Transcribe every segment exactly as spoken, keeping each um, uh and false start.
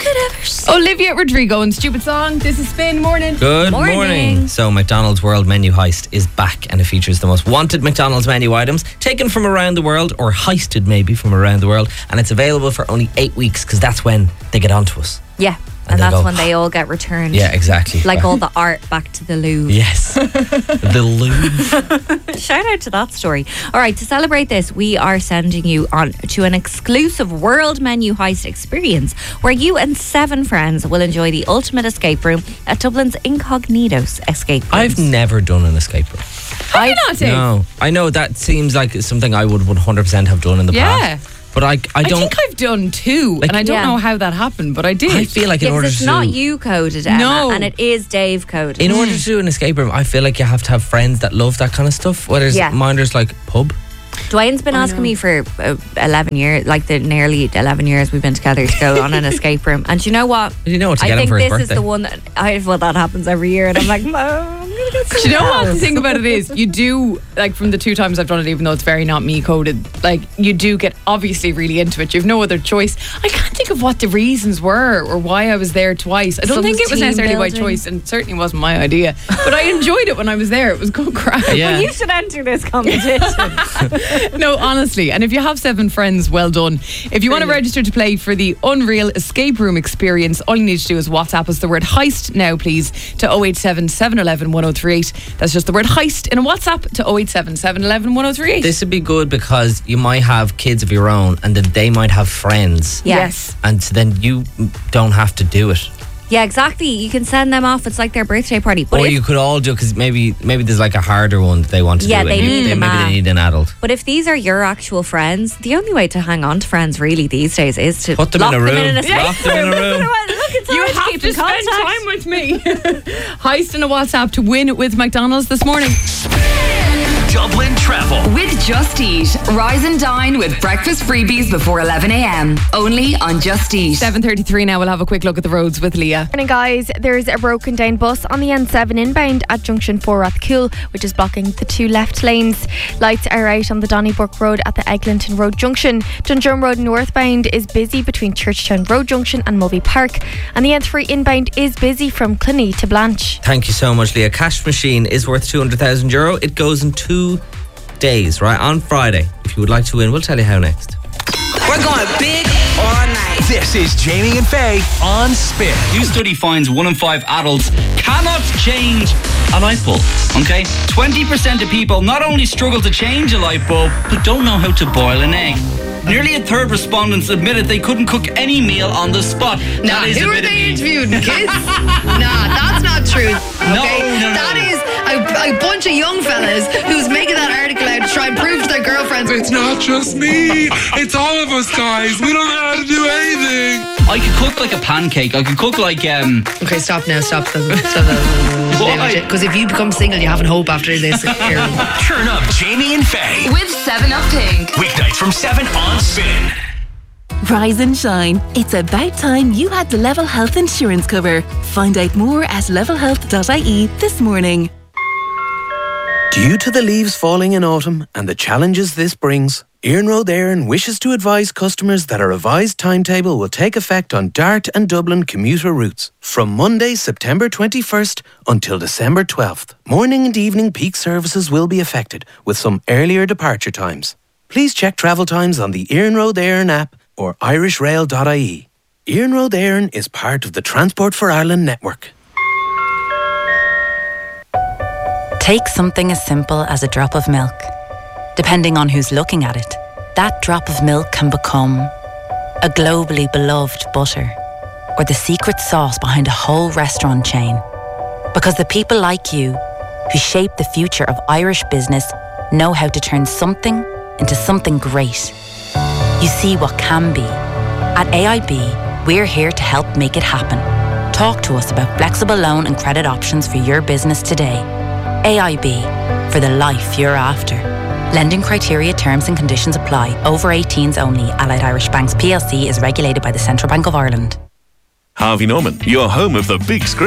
could ever see. Olivia Rodrigo and Stupid Song. This is Spin. Morning. Good morning. Morning. So McDonald's World Menu Heist is back, and it features the most wanted McDonald's menu items taken from around the world, or heisted maybe from around the world, and it's available for only eight weeks because that's when they get onto us. Yeah. And, And, they that's go, when they all get returned. Yeah, exactly. Like all the art back to the Louvre. Yes. The Louvre. Shout out to that story. All right, to celebrate this, we are sending you on to an exclusive World Menu Heist experience where you and seven friends will enjoy the ultimate escape room at Dublin's Incognitos escape room. I've never done an escape room. Have you not, Dave? No. I know that seems like something I would one hundred percent have done in the Yeah. past. But I, I don't... I think I've done two, Like- and I don't Yeah. know how that happened, but I did. I feel like in Yeah, 'cause order it's to... not you coded, Emma, No. and it is Dave coded. In order to do an escape room, I feel like you have to have friends that love that kind of stuff. Whereas Yeah. Minders like pub. Dwayne's been asking me for uh, eleven years, like the nearly eleven years we've been together, to go on an escape room. And you know what? You know what to I get him think for his this birthday. is the one that I well that happens every year, and I'm like, no, I'm gonna get Do you know what the else. thing about it is? You do, like, from the two times I've done it, even though it's very not me coded, like, you do get obviously really into it. You've no other choice. I can't think of what the reasons were or why I was there twice. I don't Some think it was team necessarily by building. choice, and it certainly wasn't my idea. But I enjoyed it when I was there. It was good crack. Yeah. Well, you should enter this competition. No, honestly. And if you have seven friends, well done. If you want to register to play for the Unreal Escape Room experience, all you need to do is WhatsApp us the word heist now, please, to oh eight seven, seven one one, one oh three eight. That's just the word heist in a WhatsApp to oh eight seven, seven one one, one oh three eight. This would be good because you might have kids of your own and then they might have friends. Yeah. Yes. And so then you don't have to do it. Yeah, exactly. You can send them off. It's like their birthday party. But or if, you could all do it because maybe, maybe there's like a harder one that they want to Yeah, do. they and need they, them Maybe out. they need an adult. but if these are your actual friends, the only way to hang on to friends really these days is to Put them lock in a room. Them in an Lock them in a room. Look, it's You hard have keep to in spend contact. time with me. Heist in a WhatsApp to win with McDonald's this morning. Dublin Travel. With Just Eat. Rise and dine with breakfast freebies before eleven a.m. Only on Just Eat. seven thirty-three now. We'll have a quick look at the roads with Leah. Morning, guys. There's a broken down bus on the N seven inbound at junction four Rathcoole, which is blocking the two left lanes. Lights are out on the Donnybrook Road at the Eglinton Road junction. Dundrum Road northbound is busy between Churchtown Road junction and Mulvey Park, and the N three inbound is busy from Cluny to Blanche. Thank you so much, Leah. Cash machine is worth two hundred thousand euro. It goes in two days, right? On Friday. If you would like to win, we'll tell you how next. We're going big all night. This is Jamie and Faye on Spin. New study finds one in five adults cannot change a light bulb. Okay? twenty percent of people not only struggle to change a light bulb, but don't know how to boil an egg. Nearly a third respondents admitted they couldn't cook any meal on the spot. Nah, That is a who are bit of they me. interviewing? Kids? Nah, that's not true. No, Okay? no, no. That is a, a bunch of young fellas who's making that article out to try and prove to their girlfriends. It's not just me. It's all of us, guys. We don't know how to do anything. I could cook like a pancake. I could cook like um. Okay, stop now. Stop. Stop. Why? Because if you become single, you haven't hope after this. Turn up Jamie and Faye. With seven up Pink. Weeknights from seven on Spin. Rise and shine. It's about time you had the Level Health insurance cover. Find out more at level health dot I E this morning. Due to the leaves falling in autumn and the challenges this brings, Iarn Road Éireann wishes to advise customers that a revised timetable will take effect on Dart and Dublin commuter routes from Monday, September twenty-first until December twelfth. Morning and evening peak services will be affected with some earlier departure times. Please check travel times on the Iarn Road Éireann app or irish rail dot I E. Iarn Road Éireann is part of the Transport for Ireland network. Take something as simple as a drop of milk. Depending on who's looking at it, that drop of milk can become a globally beloved butter or the secret sauce behind a whole restaurant chain. Because the people like you who shape the future of Irish business know how to turn something into something great. You see what can be. At A I B, we're here to help make it happen. Talk to us about flexible loan and credit options for your business today. A I B, for the life you're after. Lending criteria, terms and conditions apply. Over eighteens only. Allied Irish Banks P L C is regulated by the Central Bank of Ireland. Harvey Norman, your home of the big screen.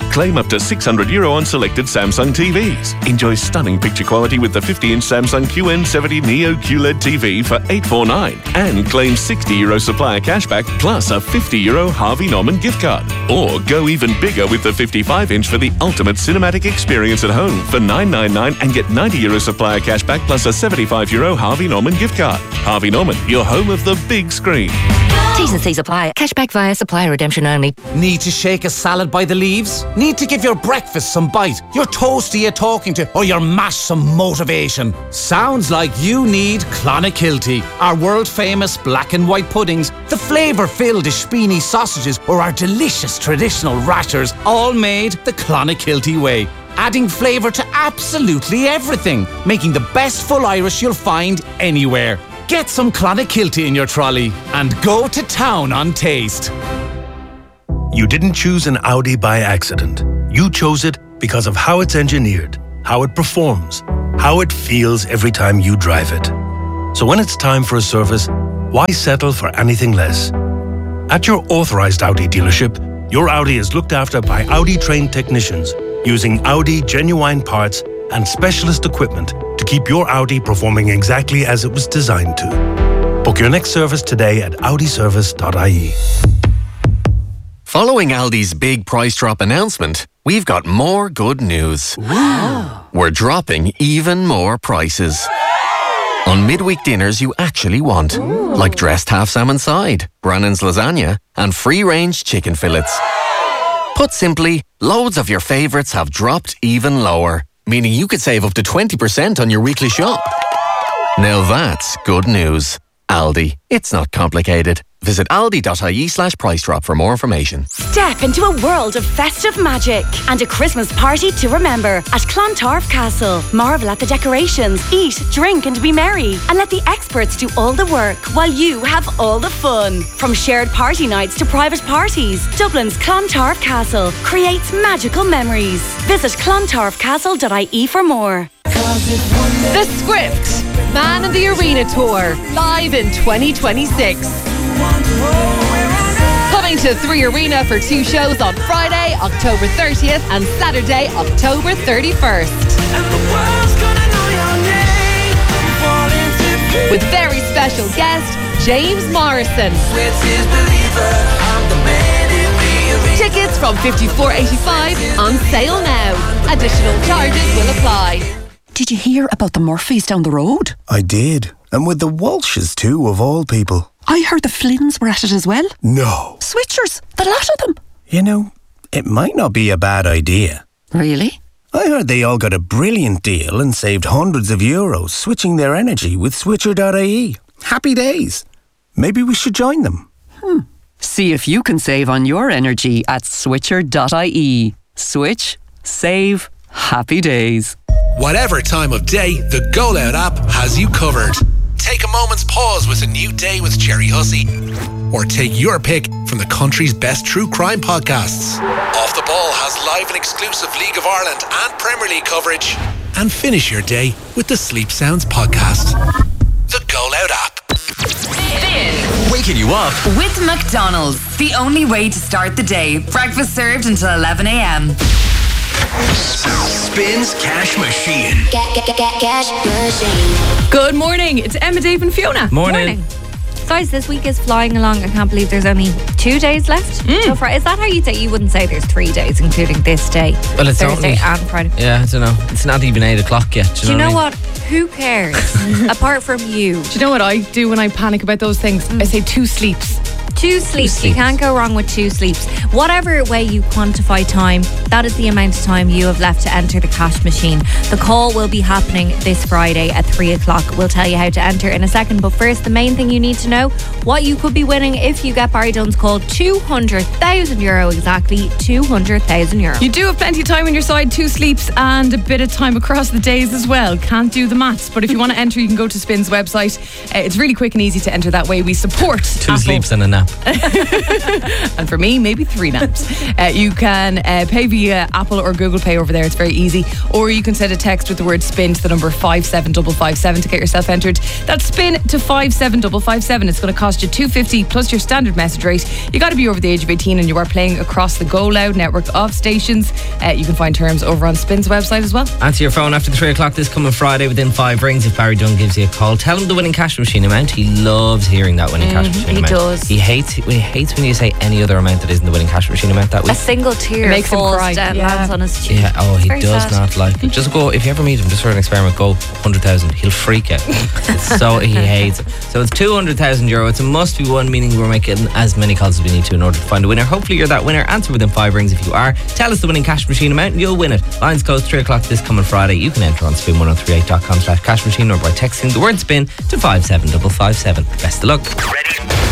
Claim up to six hundred euro on selected Samsung T Vs. Enjoy stunning picture quality with the fifty inch Samsung Q N seventy Neo Q L E D T V for eight forty-nine. And claim sixty euro supplier cashback plus a fifty euro Harvey Norman gift card. Or go even bigger with the fifty-five inch for the ultimate cinematic experience at home for nine ninety-nine and get ninety euro supplier cashback plus a seventy-five euro Harvey Norman gift card. Harvey Norman, your home of the big screen. T's and C's apply. Cashback via supplier redemption only. Need to shake a salad by the leaves? Need to give your breakfast some bite? Your toastie you're talking to? Or your mash some motivation? Sounds like you need Clonakilty. Our world famous black and white puddings, the flavour-filled Ishpini sausages, or our delicious traditional rashers, all made the Clonakilty way. Adding flavour to absolutely everything, making the best full Irish you'll find anywhere. Get some Clonakilty in your trolley and go to town on taste. You didn't choose an Audi by accident. You chose it because of how it's engineered, how it performs, how it feels every time you drive it. So when it's time for a service, why settle for anything less? At your authorized Audi dealership, your Audi is looked after by Audi-trained technicians using Audi genuine parts and specialist equipment to keep your Audi performing exactly as it was designed to. Book your next service today at audi service dot I E. Following Aldi's big price drop announcement, we've got more good news. Wow. We're dropping even more prices. On midweek dinners you actually want, Ooh. like dressed half salmon side, Brannan's lasagna, and free-range chicken fillets. Put simply, loads of your favourites have dropped even lower, meaning you could save up to twenty percent on your weekly shop. Now that's good news. Aldi. It's not complicated. Visit aldi.ie slash price drop for more information. Step into a world of festive magic and a Christmas party to remember at Clontarf Castle. Marvel at the decorations, eat, drink and be merry. And let the experts do all the work while you have all the fun. From shared party nights to private parties, Dublin's Clontarf Castle creates magical memories. Visit clontarf castle dot I E for more. The Script, Man in the Arena Tour, live in twenty twenty-six. Coming to Three Arena for two shows on Friday, October thirtieth and Saturday, October thirty-first. With very special guest, James Morrison. Tickets from fifty-four eighty-five on sale now. Additional charges will apply. Did you hear about the Murphys down the road? I did. And with the Walshes too, of all people. I heard the Flynns were at it as well. No. Switchers, the lot of them. You know, it might not be a bad idea. Really? I heard they all got a brilliant deal and saved hundreds of euros switching their energy with switcher dot I E. Happy days. Maybe we should join them. Hmm. See if you can save on your energy at switcher dot I E. Switch, save, happy days. Whatever time of day, the Go Loud app has you covered. Take a moment's pause with a new day with Jerry Hussey. Or take your pick from the country's best true crime podcasts. Off the Ball has live and exclusive League of Ireland and Premier League coverage. And finish your day with the Sleep Sounds podcast. The Go Loud app. Spin. Waking you up. With McDonald's. The only way to start the day. Breakfast served until eleven a.m. Spins Cash Machine. Cash Machine. Good morning. It's Emma, Dave and Fiona. Morning. Guys, this week is flying along. I can't believe there's only two days left. Mm. So far, is that how you'd say? You wouldn't say there's three days, including this day. Well, it's Thursday only, and Friday. Yeah, I don't know. It's not even eight o'clock yet. Do you Do you know, know what? what? Who cares? Apart from you. Do you know what I do when I panic about those things? Mm. I say two sleeps. Two sleeps. sleeps. You can't go wrong with two sleeps. Whatever way you quantify time, that is the amount of time you have left to enter the cash machine. The call will be happening this Friday at three o'clock. We'll tell you how to enter in a second. But first, the main thing you need to know, what you could be winning if you get Barry Dunn's call, two hundred thousand euro exactly. two hundred thousand euro. You do have plenty of time on your side, two sleeps and a bit of time across the days as well. Can't do the maths, but if you want to enter, you can go to Spin's website. Uh, it's really quick and easy to enter that way. We support Two Apple. sleeps and a nap. nap. And for me, maybe three naps. Uh, you can uh, pay via Apple or Google Pay over there. It's very easy. Or you can send a text with the word spin to the number five seven five five seven to get yourself entered. That's spin to five seven five five seven. It's going to cost you two dollars fifty plus your standard message rate. You got to be over the age of eighteen and you are playing across the Go Loud network of stations. Uh, you can find terms over on Spin's website as well. Answer your phone after three o'clock this coming Friday within five rings. If Barry Dunn gives you a call, tell him the winning cash machine amount. He loves hearing that winning cash Mm, machine he amount. does. He hates he hates when you say any other amount that isn't the winning cash machine amount that week. A single tear It makes him falls cry. down, Yeah. lands on his cheek. Yeah, oh, It's he very does sad. not like it. Just go, if you ever meet him, just for an experiment, go one hundred thousand. He'll freak out. It's so he hates it. So it's two hundred thousand euro. It's a must be one, meaning we're making as many calls as we need to in order to find a winner. Hopefully you're that winner. Answer within five rings. If you are, tell us the winning cash machine amount and you'll win it. Lines close three o'clock this coming Friday. You can enter on spin one oh three eight dot com slash cash machine or by texting the word spin to five seven five five seven. Best of luck. Ready?